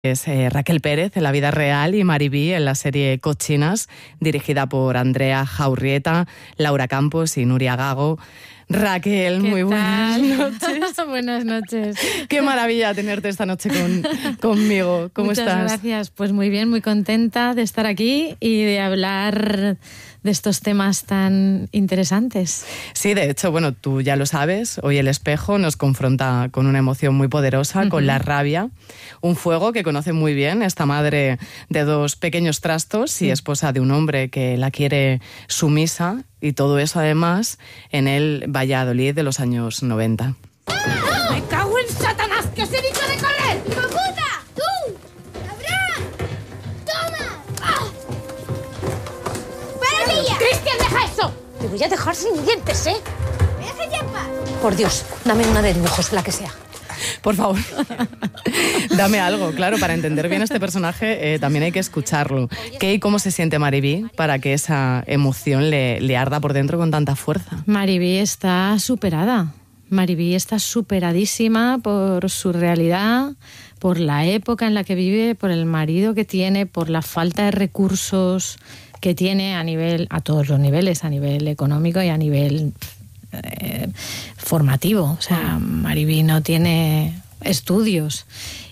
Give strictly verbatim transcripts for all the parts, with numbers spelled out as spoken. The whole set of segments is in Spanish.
Es eh, Raquel Pérez en la vida real y Mariví en la serie Cochinas, dirigida por Andrea Jaurrieta, Laura Campos y Nuria Gago. Raquel, muy buenas noches. Buenas noches. Qué maravilla tenerte esta noche con, conmigo. ¿Cómo Muchas estás? Muchas gracias. Pues muy bien, muy contenta de estar aquí y de hablar de estos temas tan interesantes. Sí, de hecho, bueno, tú ya lo sabes, hoy El Espejo nos confronta con una emoción muy poderosa, uh-huh. con la rabia, un fuego que conoce muy bien esta madre de dos pequeños trastos y esposa de un hombre que la quiere sumisa, y todo eso además en el Valladolid de los años noventa. ¡Ah! ¡Me cago en Satanás! ¡Que os he dicho de correr! ¡Hijo puta! ¡Tú! ¡Abraham! ¡Toma! ¡Ah! ¡Para ella! ¡Cristian, deja eso! Te voy a dejar sin dientes, ¿eh? ¿Me dejas ya en paz? Por Dios, dame una de dibujos, la que sea. Por favor, dame algo. Claro, para entender bien este personaje eh, también hay que escucharlo. ¿Qué y cómo se siente Mariví para que esa emoción le, le arda por dentro con tanta fuerza? Mariví está superada. Mariví está superadísima por su realidad, por la época en la que vive, por el marido que tiene, por la falta de recursos que tiene a nivel, a todos los niveles, a nivel económico y a nivel Eh, formativo. O sea, Mariví no tiene estudios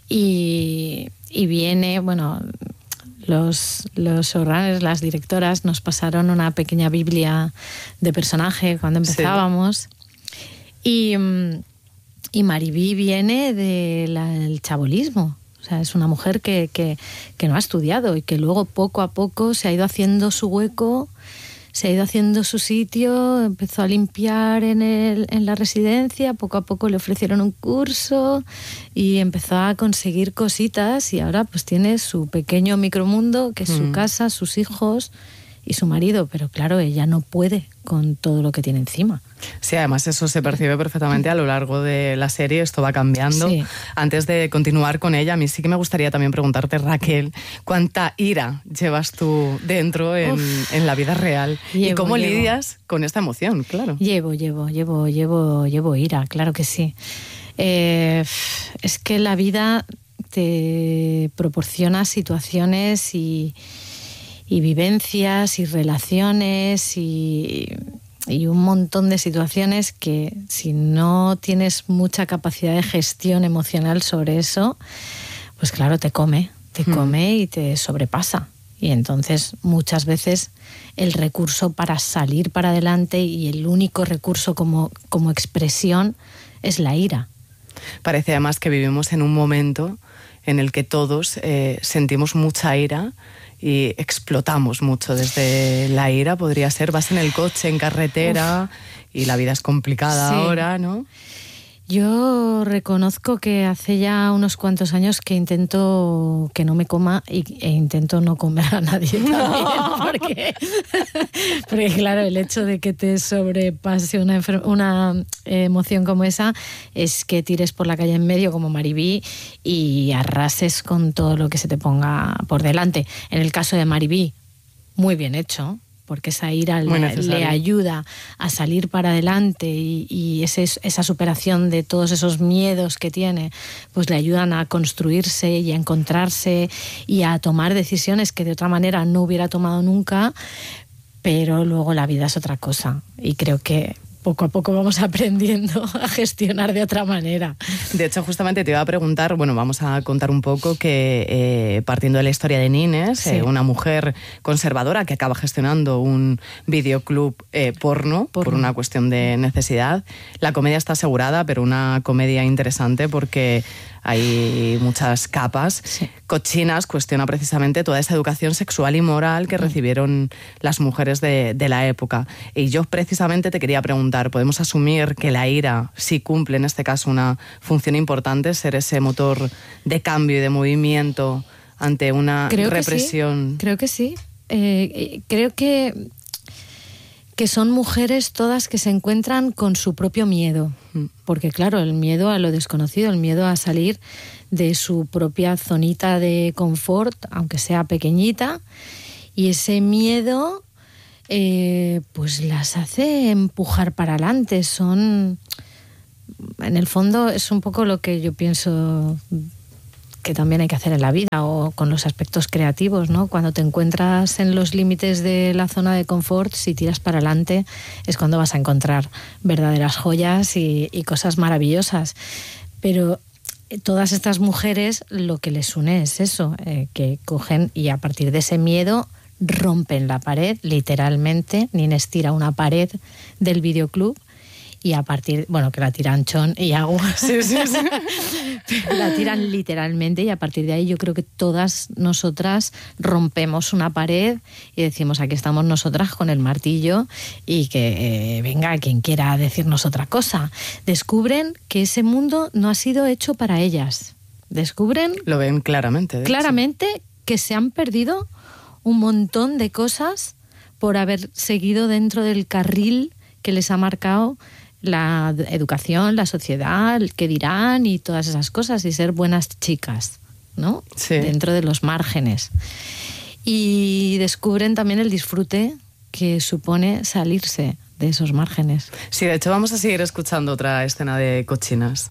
y, y viene, bueno, los, los showrunners, las directoras nos pasaron una pequeña biblia de personaje cuando empezábamos. Sí. y, y Mariví viene del chabolismo. O sea, es una mujer que, que, que no ha estudiado y que luego poco a poco se ha ido haciendo su hueco, se ha ido haciendo su sitio, empezó a limpiar en, el, en la residencia, poco a poco le ofrecieron un curso y empezó a conseguir cositas y ahora pues tiene su pequeño micromundo, que es su mm. casa, sus hijos y su marido, pero claro, ella no puede con todo lo que tiene encima. Sí, además eso se percibe perfectamente a lo largo de la serie, esto va cambiando. Sí. Antes de continuar con ella, a mí sí que me gustaría también preguntarte, Raquel, ¿cuánta ira llevas tú dentro en, en la vida real? Llevo, ¿y cómo llevo. lidias con esta emoción? Claro. Llevo, llevo, llevo, llevo, llevo ira, claro que sí. Eh, es que la vida te proporciona situaciones y... y vivencias y relaciones y, y un montón de situaciones que si no tienes mucha capacidad de gestión emocional sobre eso, pues claro, te come, te mm. come y te sobrepasa. Y entonces muchas veces el recurso para salir para adelante y el único recurso como, como expresión es la ira. Parece además que vivimos en un momento en el que todos eh, sentimos mucha ira y explotamos mucho desde la ira, podría ser, vas en el coche, en carretera, Uf. y la vida es complicada sí. ahora, ¿no? Yo reconozco que hace ya unos cuantos años que intento que no me coma y, e intento no comer a nadie también, porque, porque claro, el hecho de que te sobrepase una, una emoción como esa es que tires por la calle en medio como Mariví y arrases con todo lo que se te ponga por delante. En el caso de Mariví, muy bien hecho, porque esa ira le, le ayuda a salir para adelante y, y ese, esa superación de todos esos miedos que tiene, pues le ayudan a construirse y a encontrarse y a tomar decisiones que de otra manera no hubiera tomado nunca, pero luego la vida es otra cosa y creo que poco a poco vamos aprendiendo a gestionar de otra manera. De hecho, justamente te iba a preguntar, bueno, vamos a contar un poco que eh, partiendo de la historia de Nines, sí. eh, una mujer conservadora que acaba gestionando un videoclub eh, porno, porno por una cuestión de necesidad. La comedia está asegurada, pero una comedia interesante porque hay muchas capas. Sí. Cochinas cuestiona precisamente toda esa educación sexual y moral que mm. recibieron las mujeres de, de la época. Y yo precisamente te quería preguntar, ¿podemos asumir que la ira sí cumple en este caso una función importante, ser ese motor de cambio y de movimiento ante una creo represión? Que sí. Creo que sí. Eh, creo que... que son mujeres todas que se encuentran con su propio miedo. Porque claro, el miedo a lo desconocido, el miedo a salir de su propia zonita de confort, aunque sea pequeñita, y ese miedo eh, pues las hace empujar para adelante. Son, en el fondo es un poco lo que yo pienso que también hay que hacer en la vida, o con los aspectos creativos, ¿no? Cuando te encuentras en los límites de la zona de confort, si tiras para adelante es cuando vas a encontrar verdaderas joyas y, y cosas maravillosas. Pero todas estas mujeres lo que les une es eso, eh, que cogen y a partir de ese miedo rompen la pared, literalmente. Nines tira una pared del videoclub y a partir, bueno, que la tiran chon y agua, sí, sí, sí. La tiran literalmente, y a partir de ahí yo creo que todas nosotras rompemos una pared y decimos, aquí estamos nosotras con el martillo, y que eh, venga quien quiera decirnos otra cosa. Descubren que ese mundo no ha sido hecho para ellas. Descubren... Lo ven claramente. Claramente hecho. Que se han perdido un montón de cosas por haber seguido dentro del carril que les ha marcado la educación, la sociedad, el que dirán y todas esas cosas, y ser buenas chicas, ¿no? Sí. Dentro de los márgenes. Y descubren también el disfrute que supone salirse de esos márgenes. Sí, de hecho vamos a seguir escuchando otra escena de cochinas.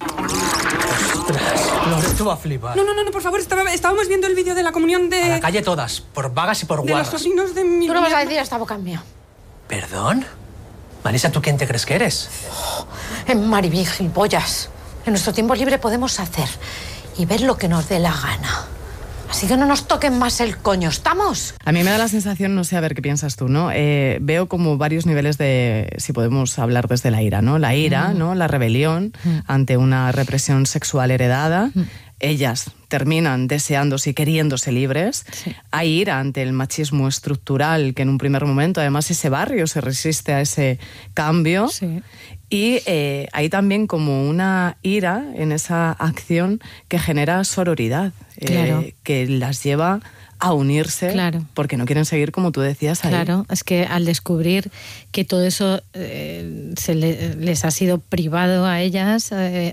Ostras, esto va a flipar. No, no, no, por favor, estaba, estábamos viendo el vídeo de la comunión de... A la calle todas, por vagas y por de guarras. los sobrinos de mi... Tú no vas a decir esta boca mía. ¿Perdón? Marisa, ¿tú quién te crees que eres? Oh, en Maribí, gilipollas. En nuestro tiempo libre podemos hacer y ver lo que nos dé la gana. Así que no nos toquen más el coño, ¿estamos? A mí me da la sensación, no sé, a ver qué piensas tú, ¿no? Eh, veo como varios niveles de, si podemos hablar desde la ira, ¿no? La ira, mm. ¿no? La rebelión mm. ante una represión sexual heredada. Mm. Ellas terminan deseándose y queriéndose libres. Sí. Hay ira ante el machismo estructural, que en un primer momento, además, ese barrio se resiste a ese cambio. Sí. Y eh, hay también como una ira en esa acción que genera sororidad, claro. eh, que las lleva a unirse, claro. porque no quieren seguir, como tú decías, ahí. Claro, es que al descubrir que todo eso eh, se le, les ha sido privado a ellas, eh,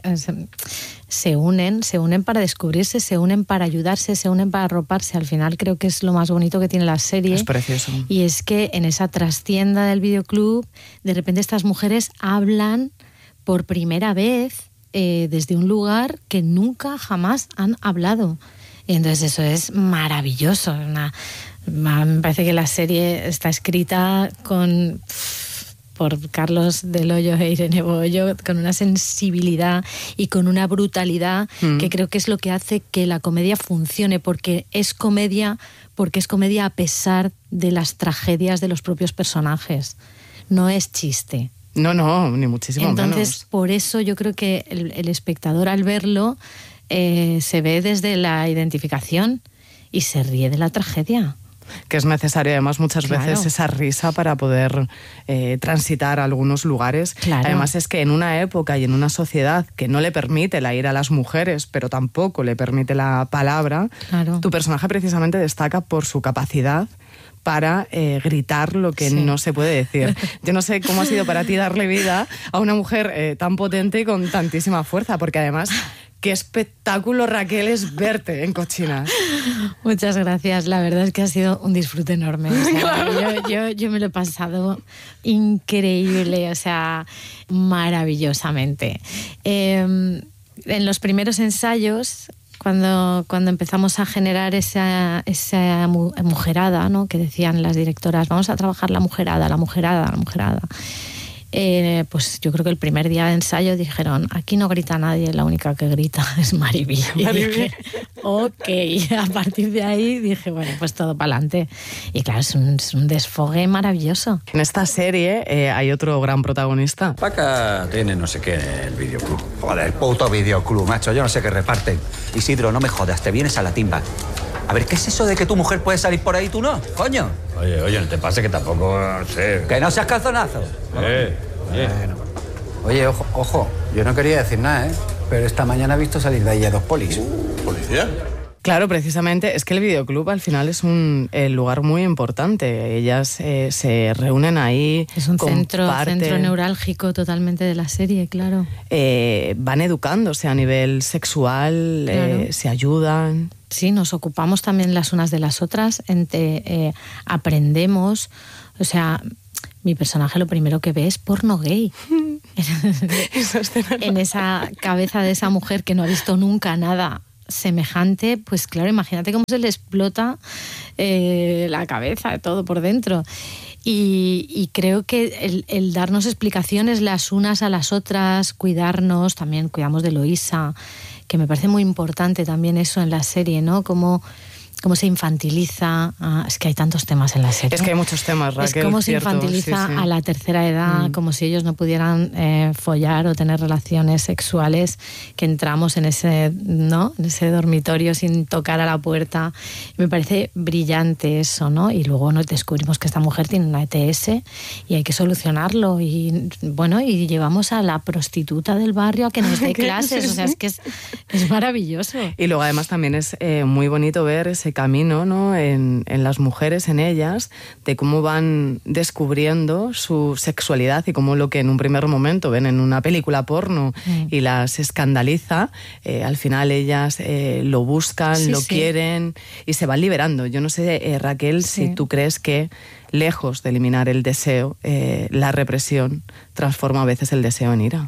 se unen, se unen para descubrirse, se unen para ayudarse, se unen para arroparse. Al final creo que es lo más bonito que tiene la serie. Es precioso. Y es que en esa trastienda del videoclub, de repente estas mujeres hablan por primera vez eh, desde un lugar que nunca jamás han hablado. Y entonces eso es maravilloso. Una, me parece que la serie está escrita con, por Carlos Del Hoyo e Irene Bollo, con una sensibilidad y con una brutalidad mm. que creo que es lo que hace que la comedia funcione, porque es comedia, porque es comedia a pesar de las tragedias de los propios personajes. No es chiste. No, no, ni muchísimo Entonces, menos. Entonces, por eso yo creo que el, el espectador al verlo Eh, se ve desde la identificación y se ríe de la tragedia. Que es necesario, además, muchas claro. veces esa risa para poder eh, transitar algunos lugares. Claro. Además, es que en una época y en una sociedad que no le permite la ira a las mujeres, pero tampoco le permite la palabra, claro. tu personaje precisamente destaca por su capacidad para eh, gritar lo que sí. no se puede decir. Yo no sé cómo ha sido para ti darle vida a una mujer eh, tan potente y con tantísima fuerza, porque además... Qué espectáculo, Raquel, es verte en Cochinas. Muchas gracias. La verdad es que ha sido un disfrute enorme. O sea, claro. yo, yo, yo me lo he pasado increíble, o sea, maravillosamente. Eh, en los primeros ensayos, cuando, cuando empezamos a generar esa, esa mujerada, ¿no? Que decían las directoras, vamos a trabajar la mujerada, la mujerada, la mujerada. Eh, pues yo creo que el primer día de ensayo dijeron, aquí no grita nadie, la única que grita es Maribí. Y dije, ok, a partir de ahí dije, bueno, pues todo para adelante. Y claro, es un, es un desfogue maravilloso. En esta serie eh, hay otro gran protagonista. Paca tiene no sé qué el videoclub. Joder, puto videoclub, macho, yo no sé qué reparten. Isidro, no me jodas, te vienes a la timba. A ver, ¿qué es eso de que tu mujer puede salir por ahí y tú no? Coño. Oye, oye, no te pase que tampoco sé. Que no seas calzonazo. Eh, oye. Bueno. Oye, ojo, ojo, yo no quería decir nada, ¿eh? Pero esta mañana he visto salir de ahí a dos polis. ¿Policía? Claro, precisamente, es que el videoclub al final es un eh, lugar muy importante. Ellas eh, se reúnen ahí. Es un centro, centro neurálgico totalmente de la serie, claro. Eh, van educándose a nivel sexual, claro. eh, se ayudan. Sí, nos ocupamos también las unas de las otras, entre, eh, aprendemos, o sea, mi personaje lo primero que ve es porno gay. En esa cabeza de esa mujer que no ha visto nunca nada semejante, pues claro, imagínate cómo se le explota eh, la cabeza, todo por dentro. Y, y creo que el, el darnos explicaciones las unas a las otras, cuidarnos, también cuidamos de Eloísa, que me parece muy importante también eso en la serie, ¿no? Como cómo se infantiliza, ah, es que hay tantos temas en la serie. Es que hay muchos temas, Raquel. Es cómo se cierto, infantiliza sí, sí. a la tercera edad, mm. como si ellos no pudieran eh, follar o tener relaciones sexuales, que entramos en ese, ¿no? en ese dormitorio sin tocar a la puerta. Me parece brillante eso, ¿no? Y luego nos descubrimos que esta mujer tiene una E T S y hay que solucionarlo. Y bueno, y llevamos a la prostituta del barrio a que nos dé clases. O sea, es que es, es maravilloso. Y luego además también es eh, muy bonito ver ese camino, ¿no? en, en las mujeres, en ellas, de cómo van descubriendo su sexualidad y cómo lo que en un primer momento ven en una película porno mm. y las escandaliza, eh, al final ellas eh, lo buscan, sí, lo sí. quieren y se van liberando. Yo no sé, eh, Raquel, sí. si tú crees que lejos de eliminar el deseo, eh, la represión transforma a veces el deseo en ira.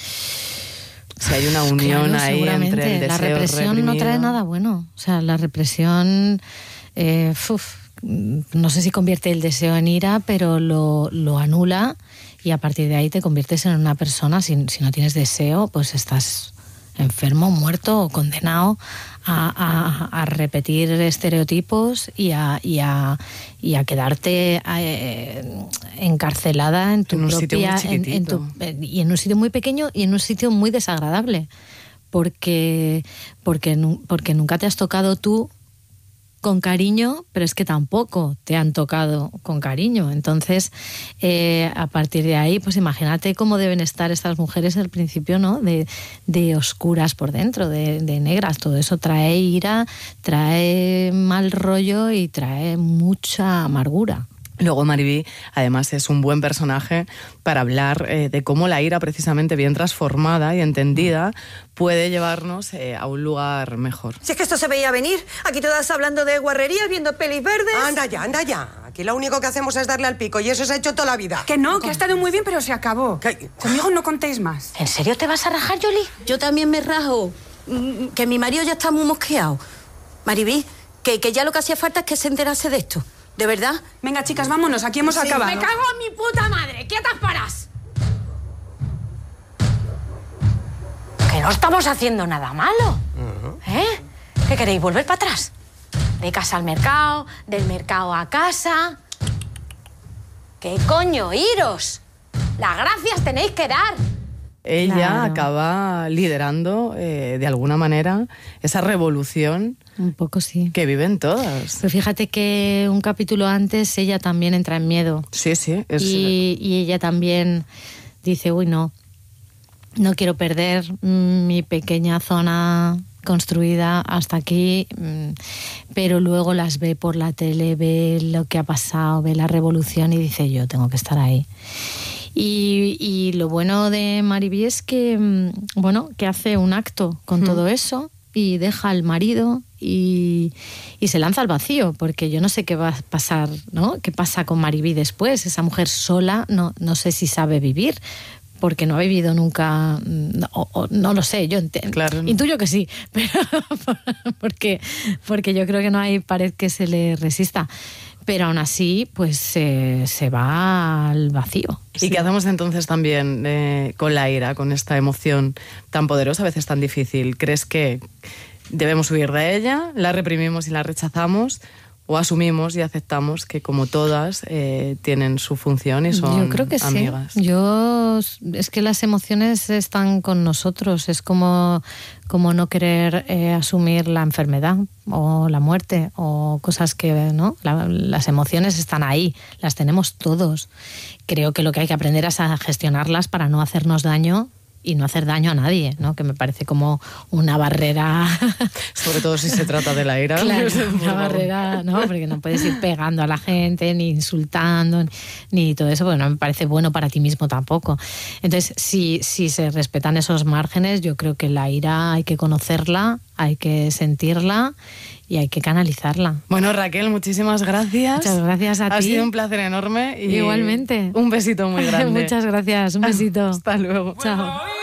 Si hay una unión claro, ahí entre el deseo la represión reprimido. No trae nada bueno. O sea, la represión, eh, uf, no sé si convierte el deseo en ira, pero lo, lo anula y a partir de ahí te conviertes en una persona. Si, si no tienes deseo, pues estás enfermo, muerto o condenado a, a, a repetir estereotipos y a, y a, y a quedarte eh, encarcelada en tu en un propia sitio muy en, en tu, y en un sitio muy pequeño y en un sitio muy desagradable porque porque porque nunca te has tocado tú con cariño, pero es que tampoco te han tocado con cariño. Entonces, eh, a partir de ahí, pues imagínate cómo deben estar estas mujeres al principio, ¿no? De, de oscuras por dentro, de, de negras. Todo eso trae ira, trae mal rollo y trae mucha amargura. Luego Mariví, además, es un buen personaje para hablar eh, de cómo la ira, precisamente bien transformada y entendida, puede llevarnos eh, a un lugar mejor. Si es que esto se veía venir, aquí todas hablando de guarrerías, viendo pelis verdes... Anda ya, anda ya. Aquí lo único que hacemos es darle al pico y eso se ha hecho toda la vida. Que no, que ha estado muy bien, pero se acabó. ¿Qué? Conmigo no contéis más. ¿En serio te vas a rajar, Yoli? Yo también me rajo, que mi marido ya está muy mosqueado. Maribí, que, que ya lo que hacía falta es que se enterase de esto. ¿De verdad? Venga, chicas, vámonos. Aquí hemos sí, acabado. ¡Me cago en mi puta madre! ¡Quietas paras! Que no estamos haciendo nada malo. Uh-huh. ¿Eh? ¿Qué queréis? ¿Volver para atrás? De casa al mercado, del mercado a casa... ¿Qué coño? ¡Iros! Las gracias tenéis que dar. Ella claro. acaba liderando, eh, de alguna manera, esa revolución... Un poco sí. Que viven todas. Pero fíjate que un capítulo antes ella también entra en miedo. Sí, sí. Es... Y, y ella también dice, uy, no, no quiero perder mi pequeña zona construida hasta aquí, pero luego las ve por la tele, ve lo que ha pasado, ve la revolución y dice, yo tengo que estar ahí. Y, y lo bueno de Mariví es que, bueno, que hace un acto con mm. todo eso y deja al marido y, y se lanza al vacío, porque yo no sé qué va a pasar, ¿no? ¿Qué pasa con Mariví después? Esa mujer sola, no, no sé si sabe vivir, porque no ha vivido nunca, no, o, no lo sé, yo entiendo, claro, no. Intuyo que sí, pero porque, porque yo creo que no hay pared que se le resista. Pero aún así, pues eh, se va al vacío. ¿Y sí. qué hacemos entonces también eh, con la ira, con esta emoción tan poderosa, a veces tan difícil? ¿Crees que debemos huir de ella, la reprimimos y la rechazamos, o asumimos y aceptamos que, como todas, eh, tienen su función y son Yo creo que amigas? Sí. Yo, es que las emociones están con nosotros. Es como, como no querer eh, asumir la enfermedad o la muerte o cosas que, ¿no? La, las emociones están ahí, las tenemos todos. Creo que lo que hay que aprender es a gestionarlas para no hacernos daño y no hacer daño a nadie, ¿no? Que me parece como una barrera... Sobre todo si se trata de la ira. Claro, una barrera, ¿no? Porque no puedes ir pegando a la gente, ni insultando, ni todo eso, porque no me parece bueno para ti mismo tampoco. Entonces, si, si se respetan esos márgenes, yo creo que la ira hay que conocerla, hay que sentirla y hay que canalizarla. Bueno, Raquel, muchísimas gracias. Muchas gracias a ha ti. Ha sido un placer enorme. Y igualmente. Un besito muy grande. Muchas gracias, un besito. Hasta luego. Chao.